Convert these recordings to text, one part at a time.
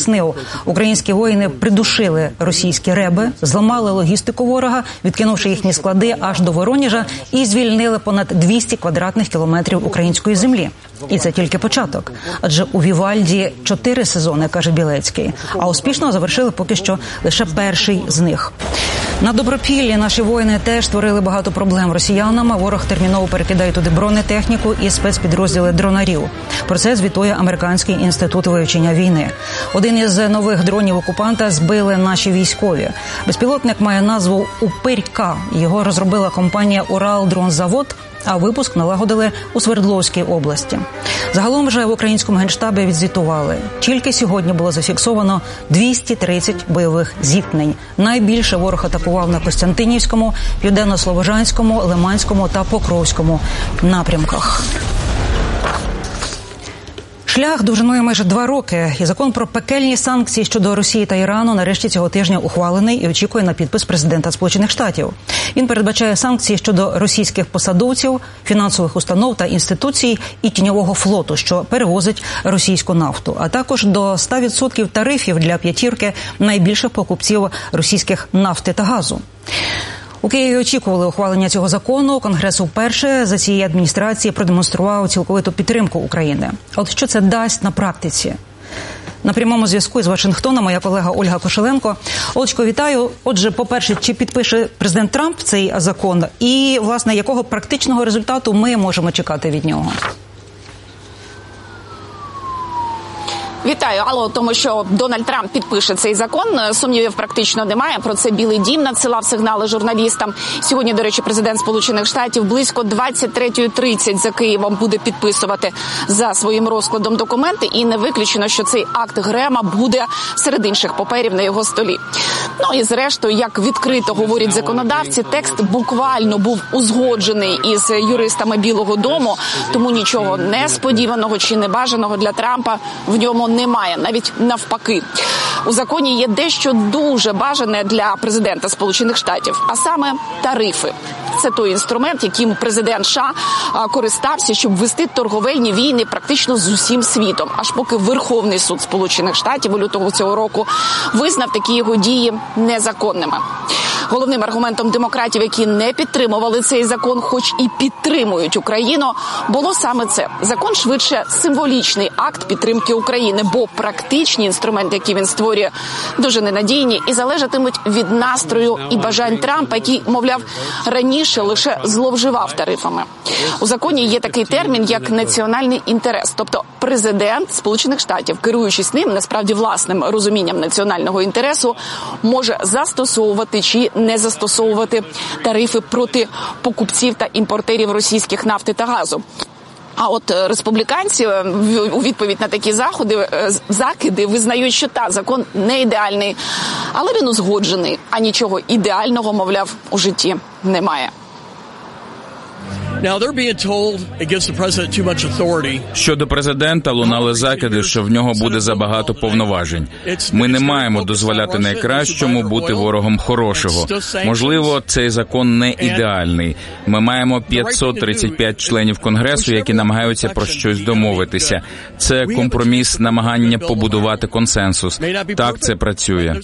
пояснив, українські воїни придушили російські реби, зламали логістику ворога, відкинувши їхні склади аж до Воронежа і звільнили понад 200 квадратних кілометрів української землі. І це тільки початок. Адже у Вівальді 4 сезони, каже Білецький, а успішно завершили поки що лише перший з них. На Добропіллі наші воїни теж створили багато проблем росіянам, а ворог терміново перекидає туди бронетехніку і спецпідрозділи дронарів. Про це звітує Американський інститут вивчення війни. Один із нових дронів окупанта збили наші військові. Безпілотник має назву «Упирь-К». Його розробила компанія «Уралдронзавод», а випуск налагодили у Свердловській області. Загалом же в українському генштабі відзвітували. Тільки сьогодні було зафіксовано 230 бойових зіткнень. Найбільше ворог атакував на Костянтинівському, Південно-Слобожанському, Лиманському та Покровському напрямках. Шлях довжиною майже 2 роки, і закон про пекельні санкції щодо Росії та Ірану нарешті цього тижня ухвалений і очікує на підпис президента Сполучених Штатів. Він передбачає санкції щодо російських посадовців, фінансових установ та інституцій і тіньового флоту, що перевозить російську нафту, а також до 100% тарифів для п'ятірки найбільших покупців російських нафти та газу. У Києві очікували ухвалення цього закону. Конгрес вперше за цієї адміністрації продемонстрував цілковиту підтримку України. От що це дасть на практиці? На прямому зв'язку із Вашингтона моя колега Ольга Кошеленко. Олечко, вітаю. Отже, по-перше, чи підпише президент Трамп цей закон? І, власне, якого практичного результату ми можемо чекати від нього? Вітаю, Алло, тому що Дональд Трамп підпише цей закон. Сумнівів практично немає. Про це Білий дім надсилав сигнали журналістам. Сьогодні, до речі, президент Сполучених Штатів близько 23:30 за Києвом буде підписувати за своїм розкладом документи. І не виключено, що цей акт Грема буде серед інших паперів на його столі. Ну і зрештою, як відкрито говорять законодавці, текст буквально був узгоджений із юристами Білого дому, тому нічого несподіваного чи небажаного для Трампа в ньому немає, навіть навпаки. У законі є дещо дуже бажане для президента Сполучених Штатів, а саме тарифи. Це той інструмент, яким президент США користався, щоб вести торговельні війни практично з усім світом, аж поки Верховний суд Сполучених Штатів у лютого цього року визнав такі його дії незаконними. Головним аргументом демократів, які не підтримували цей закон, хоч і підтримують Україну, було саме це. Закон швидше символічний акт підтримки України, бо практичні інструменти, які він створює, дуже ненадійні і залежатимуть від настрою і бажань Трампа, який, мовляв, раніше лише зловживав тарифами. У законі є такий термін, як національний інтерес. Тобто президент Сполучених Штатів, керуючись ним, насправді власним розумінням національного інтересу, може застосовувати чи не застосовувати тарифи проти покупців та імпортерів російських нафти та газу. А от республіканці у відповідь на такі закиди визнають, що закон не ідеальний, але він узгоджений, а нічого ідеального, мовляв, у житті немає. Щодо президента лунали закиди, що в нього буде забагато повноважень. Ми не маємо дозволяти найкращому бути ворогом хорошого. Можливо, цей закон не ідеальний. Ми маємо 535 членів Конгресу, які намагаються про щось домовитися. Це компроміс, намагання побудувати консенсус. Так це працює.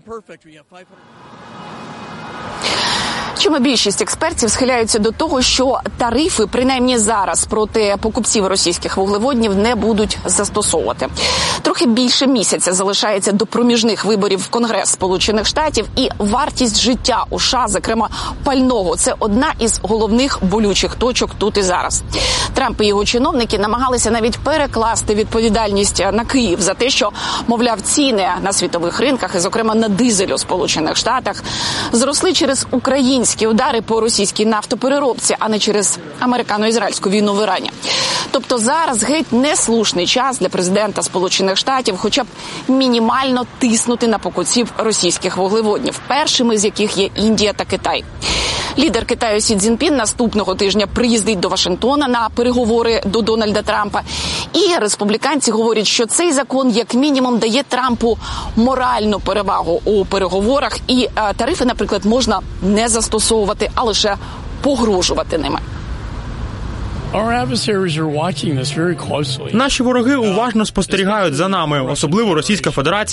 Чому більшість експертів схиляються до того, що тарифи, принаймні зараз, проти покупців російських вуглеводнів не будуть застосовувати. Трохи більше місяця залишається до проміжних виборів в Конгрес Сполучених Штатів, і вартість життя у США, зокрема пального, це одна із головних болючих точок тут і зараз. Трамп і його чиновники намагалися навіть перекласти відповідальність на Київ за те, що, мовляв, ціни на світових ринках, і зокрема на дизель у Сполучених Штатах, зросли через українські удари по російській нафтопереробці, а не через американо-ізраїльську війну в Ірані. Тобто зараз геть неслушний час для президента Сполучених Штатів хоча б мінімально тиснути на покупців російських вуглеводнів, першими з яких є Індія та Китай. Лідер Китаю Сі Цзіньпін наступного тижня приїздить до Вашингтона на переговори до Дональда Трампа. І республіканці говорять, що цей закон як мінімум дає Трампу моральну перевагу у переговорах. І тарифи, наприклад, можна не застосовувати, а лише погрожувати ними. Наші вороги уважно спостерігають за нами, особливо Російська Федерація.